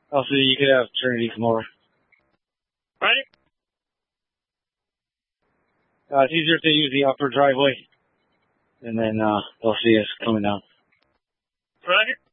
Also, you could have Trinity come over. Right? It's easier if they use the upper driveway, and then they'll see us coming down. Right?